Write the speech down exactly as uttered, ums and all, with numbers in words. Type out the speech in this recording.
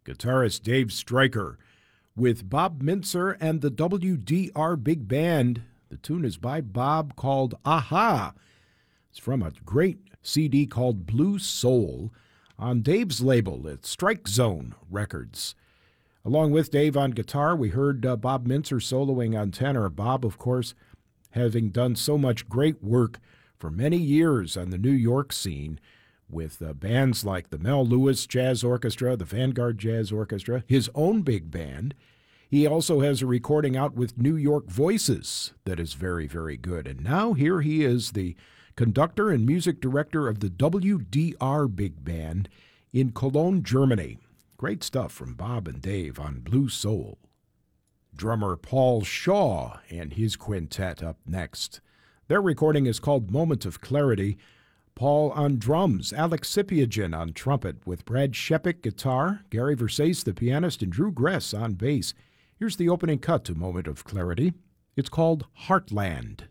guitarist Dave Stryker, with Bob Mintzer and the W D R Big Band. The tune is by Bob, called Aha. It's from a great C D called Blue Soul on Dave's label at Strike Zone Records. Along with Dave on guitar, we heard uh, Bob Mintzer soloing on tenor. Bob, of course, having done so much great work for many years on the New York scene with uh, bands like the Mel Lewis Jazz Orchestra, the Vanguard Jazz Orchestra, his own big band. He also has a recording out with New York Voices that is very, very good. And now here he is, the conductor and music director of the W D R Big Band in Cologne, Germany. Great stuff from Bob and Dave on Blue Soul. Drummer Paul Shaw and his quintet up next. Their recording is called Moment of Clarity. Paul on drums, Alex Sipiagin on trumpet, with Brad Shepik guitar, Gary Versace the pianist, and Drew Gress on bass. Here's the opening cut to Moment of Clarity. It's called Heartland.